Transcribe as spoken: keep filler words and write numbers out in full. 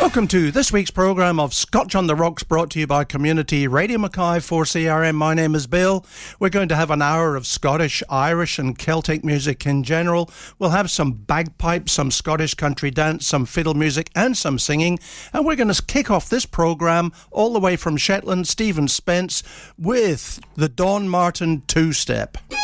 Welcome to this week's programme of Scotch on the Rocks, brought to you by Community Radio Mackay for C R M. My name is Bill. We're going to have an hour of Scottish, Irish and Celtic music in general. We'll have some bagpipes, some Scottish country dance, some fiddle music and some singing. And we're going to kick off this programme all the way from Shetland, Stephen Spence, with the Don Martin two-step.